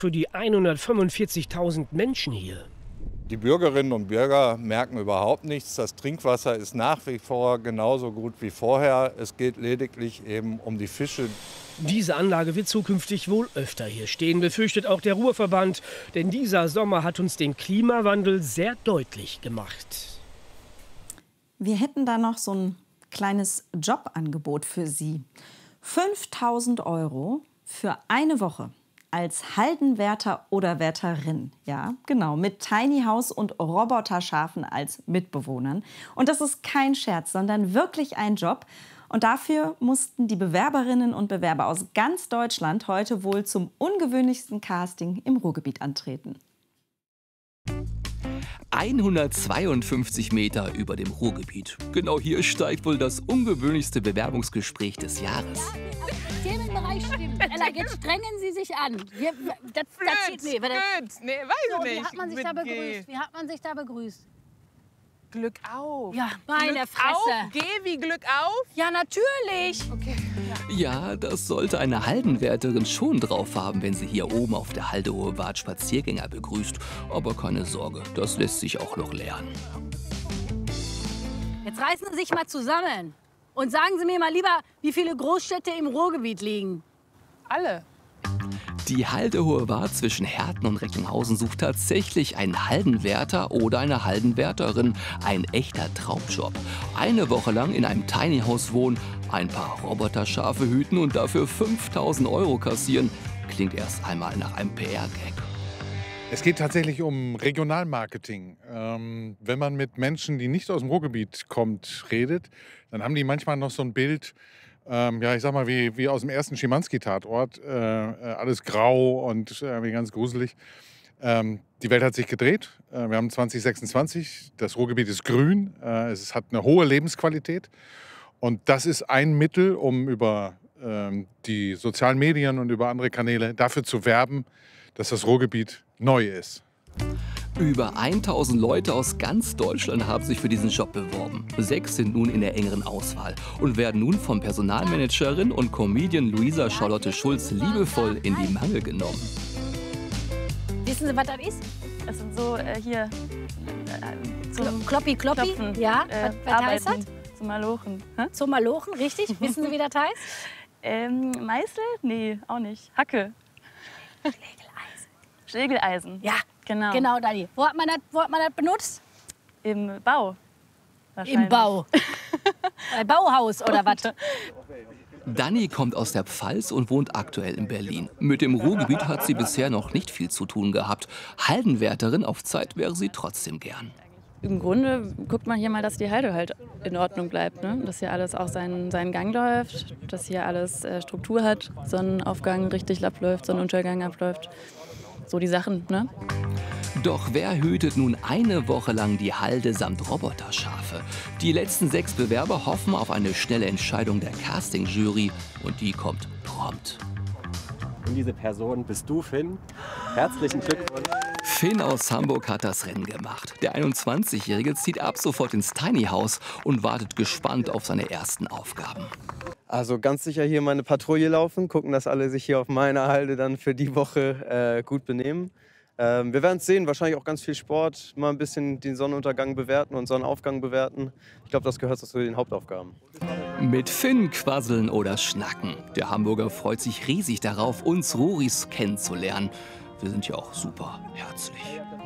für die 145.000 Menschen hier. Die Bürgerinnen und Bürger merken überhaupt nichts. Das Trinkwasser ist nach wie vor genauso gut wie vorher. Es geht lediglich eben um die Fische. Diese Anlage wird zukünftig wohl öfter hier stehen, befürchtet auch der Ruhrverband. Denn dieser Sommer hat uns den Klimawandel sehr deutlich gemacht. Wir hätten da noch so ein kleines Jobangebot für Sie. 5.000 € für eine Woche. Als Haldenwärter oder Wärterin, ja, genau, mit Tiny House und Roboterschafen als Mitbewohnern. Und das ist kein Scherz, sondern wirklich ein Job. Und dafür mussten die Bewerberinnen und Bewerber aus ganz Deutschland heute wohl zum ungewöhnlichsten Casting im Ruhrgebiet antreten. 152 Meter über dem Ruhrgebiet. Genau hier steigt wohl das ungewöhnlichste Bewerbungsgespräch des Jahres. Themenbereich stimmt. Ella, jetzt strengen Sie sich an. Nee, weiß ich nicht. Wie hat man sich da begrüßt? Wie hat man sich da begrüßt? Glück auf. Ja, meine Glück Fresse. Auf. Geh wie Glück auf? Ja, natürlich. Okay. Ja, das sollte eine Haldenwärterin schon drauf haben, wenn sie hier oben auf der Halde Wart Spaziergänger begrüßt. Aber keine Sorge, das lässt sich auch noch lernen. Jetzt reißen Sie sich mal zusammen. Und sagen Sie mir mal lieber, wie viele Großstädte im Ruhrgebiet liegen. Alle. Die Halde Wart zwischen Herten und Recklinghausen sucht tatsächlich einen Haldenwärter oder eine Haldenwärterin. Ein echter Traumjob. Eine Woche lang in einem Tiny House wohnen, ein paar Roboterschafe hüten und dafür 5.000 € kassieren. Klingt erst einmal nach einem PR-Gag. Es geht tatsächlich um Regionalmarketing. Wenn man mit Menschen, die nicht aus dem Ruhrgebiet kommt, redet, dann haben die manchmal noch so ein Bild, ja, ich sag mal, wie aus dem ersten Schimanski-Tatort. Alles grau und ganz gruselig. Die Welt hat sich gedreht. Wir haben 2026. Das Ruhrgebiet ist grün. Es hat eine hohe Lebensqualität. Und das ist ein Mittel, um über die sozialen Medien und über andere Kanäle dafür zu werben, dass das Ruhrgebiet neu ist. Über 1000 Leute aus ganz Deutschland haben sich für diesen Job beworben. 6 sind nun in der engeren Auswahl und werden nun von Personalmanagerin und Comedian Luisa Charlotte Schulz liebevoll in die Mangel genommen. Wissen Sie, was das ist? Das sind so hier zum Kloppi. Klopfen, Ja, was heißt das? Zum Malochen. Hä? Zum Malochen, richtig. Wissen Sie, wie das heißt? Meißel? Nee, auch nicht. Hacke. Schlegeleisen. Ja, genau. Genau, Dani. Wo hat man das benutzt? Im Bau. Im Bau. Bei Bauhaus oder was? Dani kommt aus der Pfalz und wohnt aktuell in Berlin. Mit dem Ruhrgebiet hat sie bisher noch nicht viel zu tun gehabt. Haldenwärterin auf Zeit wäre sie trotzdem gern. Im Grunde guckt man hier mal, dass die Halde halt in Ordnung bleibt. Ne? Dass hier alles auch seinen Gang läuft, dass hier alles Struktur hat, Sonnenaufgang richtig abläuft, Sonnenuntergang abläuft. So die Sachen, ne? Doch wer hütet nun eine Woche lang die Halde samt Roboterschafe? Die letzten 6 Bewerber hoffen auf eine schnelle Entscheidung der Casting-Jury und die kommt prompt. Und diese Person bist du, Finn. Herzlichen Glückwunsch. Finn aus Hamburg hat das Rennen gemacht. Der 21-Jährige zieht ab sofort ins Tiny House und wartet gespannt auf seine ersten Aufgaben. Also ganz sicher hier meine Patrouille laufen, gucken, dass alle sich hier auf meiner Halde dann für die Woche gut benehmen. Wir werden es sehen, wahrscheinlich auch ganz viel Sport, mal ein bisschen den Sonnenuntergang bewerten und Sonnenaufgang bewerten. Ich glaube, das gehört zu den Hauptaufgaben. Mit Finn quasseln oder schnacken. Der Hamburger freut sich riesig darauf, uns Ruris kennenzulernen. Wir sind ja auch super herzlich.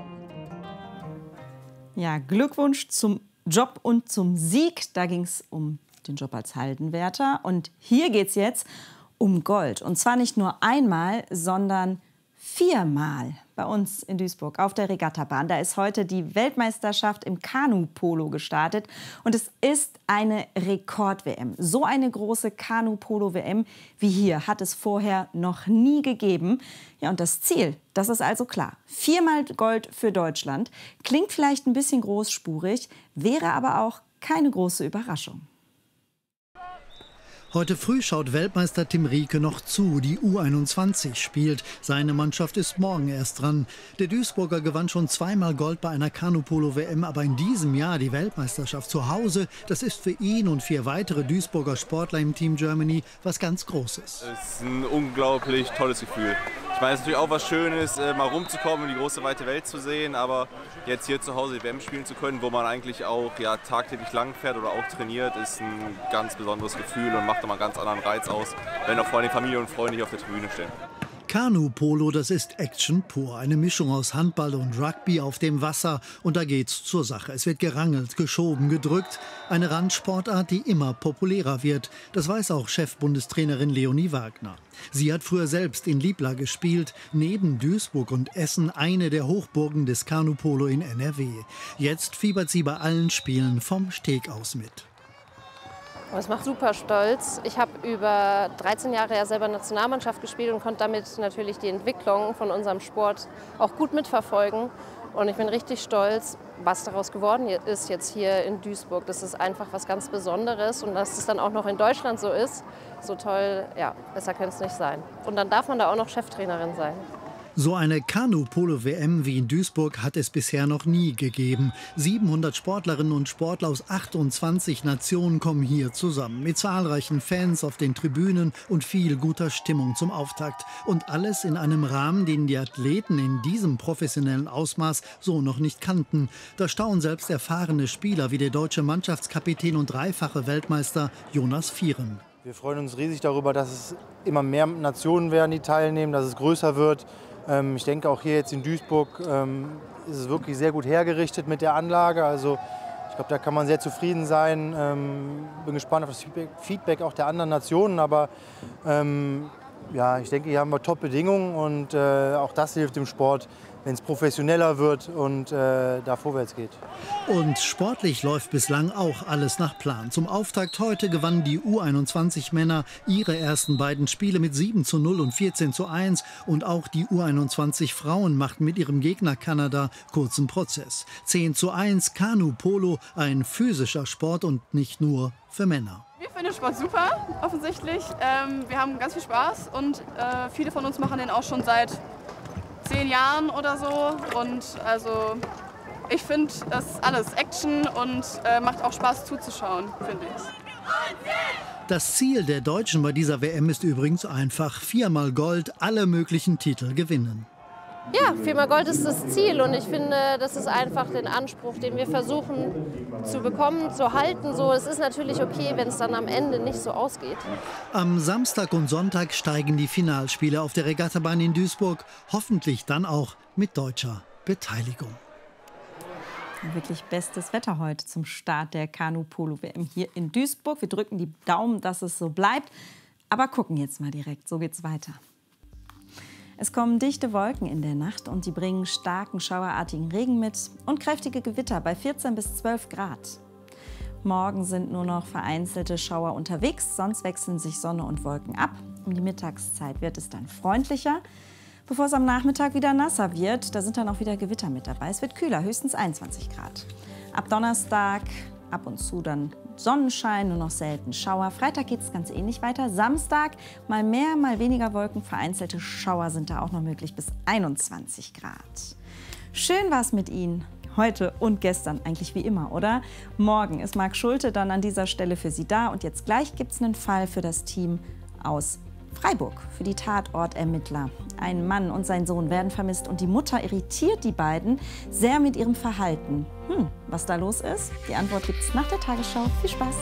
Ja, Glückwunsch zum Job und zum Sieg. Da ging es um den Job als Haldenwärter. Und hier geht es jetzt um Gold. Und zwar nicht nur einmal, sondern 4-mal bei uns in Duisburg auf der Regattabahn. Da ist heute die Weltmeisterschaft im Kanu-Polo gestartet. Und es ist eine Rekord-WM. So eine große Kanu-Polo-WM wie hier hat es vorher noch nie gegeben. Ja, und das Ziel, das ist also klar. 4-mal Gold für Deutschland. Klingt vielleicht ein bisschen großspurig, wäre aber auch keine große Überraschung. Heute früh schaut Weltmeister Tim Rieke noch zu. Die U21 spielt. Seine Mannschaft ist morgen erst dran. Der Duisburger gewann schon zweimal Gold bei einer Kanu-Polo-WM, aber in diesem Jahr die Weltmeisterschaft zu Hause, das ist für ihn und 4 weitere Duisburger Sportler im Team Germany was ganz Großes. Es ist ein unglaublich tolles Gefühl. Ich meine, es ist natürlich auch was Schönes, mal rumzukommen und die große weite Welt zu sehen, aber jetzt hier zu Hause die WM spielen zu können, wo man eigentlich auch tagtäglich lang fährt oder auch trainiert, ist ein ganz besonderes Gefühl und macht nochmal einen ganz anderen Reiz aus, wenn auch vor allem Familie und Freunde hier auf der Tribüne stehen. Kanu-Polo, das ist Action pur. Eine Mischung aus Handball und Rugby auf dem Wasser. Und da geht's zur Sache. Es wird gerangelt, geschoben, gedrückt. Eine Randsportart, die immer populärer wird. Das weiß auch Chefbundestrainerin Leonie Wagner. Sie hat früher selbst in Liebla gespielt. Neben Duisburg und Essen eine der Hochburgen des Kanu-Polo in NRW. Jetzt fiebert sie bei allen Spielen vom Steg aus mit. Es macht super stolz. Ich habe über 13 Jahre ja selber Nationalmannschaft gespielt und konnte damit natürlich die Entwicklung von unserem Sport auch gut mitverfolgen. Und ich bin richtig stolz, was daraus geworden ist jetzt hier in Duisburg. Das ist einfach was ganz Besonderes und dass es dann auch noch in Deutschland so ist, so toll, ja, besser könnte es nicht sein. Und dann darf man da auch noch Cheftrainerin sein. So eine Kanu-Polo-WM wie in Duisburg hat es bisher noch nie gegeben. 700 Sportlerinnen und Sportler aus 28 Nationen kommen hier zusammen. Mit zahlreichen Fans auf den Tribünen und viel guter Stimmung zum Auftakt. Und alles in einem Rahmen, den die Athleten in diesem professionellen Ausmaß so noch nicht kannten. Da staunen selbst erfahrene Spieler wie der deutsche Mannschaftskapitän und dreifache Weltmeister Jonas Vieren. Wir freuen uns riesig darüber, dass es immer mehr Nationen werden, die teilnehmen, dass es größer wird. Ich denke, auch hier jetzt in Duisburg ist es wirklich sehr gut hergerichtet mit der Anlage. Also ich glaube, da kann man sehr zufrieden sein. Bin gespannt auf das Feedback auch der anderen Nationen. Aber ja, ich denke, hier haben wir Top-Bedingungen und auch das hilft dem Sport, wenn es professioneller wird und da vorwärts geht. Und sportlich läuft bislang auch alles nach Plan. Zum Auftakt heute gewannen die U21-Männer ihre ersten beiden Spiele mit 7:0 und 14:1. Und auch die U21-Frauen machten mit ihrem Gegner Kanada kurzen Prozess. 10:1 Kanu-Polo, ein physischer Sport und nicht nur für Männer. Wir finden den Sport super, offensichtlich. Wir haben ganz viel Spaß und viele von uns machen den auch schon seit 10 Jahren oder so. Und also ich finde, das ist alles Action und macht auch Spaß zuzuschauen, finde ich. Das Ziel der Deutschen bei dieser WM ist übrigens einfach: 4-mal Gold, alle möglichen Titel gewinnen. Ja, 4-mal Gold ist das Ziel und ich finde, das ist einfach den Anspruch, den wir versuchen zu bekommen, zu halten. So, es ist natürlich okay, wenn es dann am Ende nicht so ausgeht. Am Samstag und Sonntag steigen die Finalspiele auf der Regattabahn in Duisburg, hoffentlich dann auch mit deutscher Beteiligung. Wirklich bestes Wetter heute zum Start der Kanu-Polo-WM hier in Duisburg. Wir drücken die Daumen, dass es so bleibt. Aber gucken jetzt mal direkt, so geht's weiter. Es kommen dichte Wolken in der Nacht und die bringen starken, schauerartigen Regen mit und kräftige Gewitter bei 14 bis 12 Grad. Morgen sind nur noch vereinzelte Schauer unterwegs, sonst wechseln sich Sonne und Wolken ab. Um die Mittagszeit wird es dann freundlicher, bevor es am Nachmittag wieder nasser wird. Da sind dann auch wieder Gewitter mit dabei. Es wird kühler, höchstens 21 Grad. Ab Donnerstag ab und zu dann Sonnenschein, nur noch selten Schauer. Freitag geht es ganz ähnlich weiter. Samstag mal mehr, mal weniger Wolken. Vereinzelte Schauer sind da auch noch möglich bis 21 Grad. Schön war es mit Ihnen. Heute und gestern, eigentlich wie immer, oder? Morgen ist Marc Schulte dann an dieser Stelle für Sie da. Und jetzt gleich gibt es einen Fall für das Team aus Freiburg, für die Tatortermittler. Ein Mann und sein Sohn werden vermisst und die Mutter irritiert die beiden sehr mit ihrem Verhalten. Was da los ist? Die Antwort gibt es nach der Tagesschau. Viel Spaß!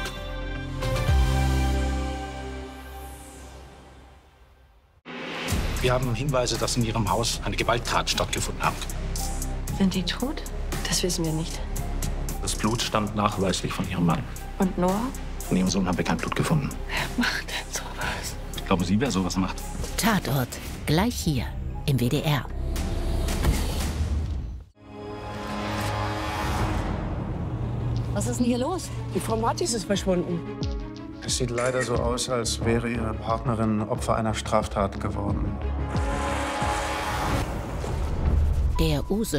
Wir haben Hinweise, dass in Ihrem Haus eine Gewalttat stattgefunden hat. Sind die tot? Das wissen wir nicht. Das Blut stammt nachweislich von Ihrem Mann. Und Noah? Von Ihrem Sohn haben wir kein Blut gefunden. Wer macht denn sowas? Glauben Sie, wer sowas macht? Tatort. Gleich hier im WDR. Was ist denn hier los? Die Frau Martis ist verschwunden. Es sieht leider so aus, als wäre Ihre Partnerin Opfer einer Straftat geworden. Der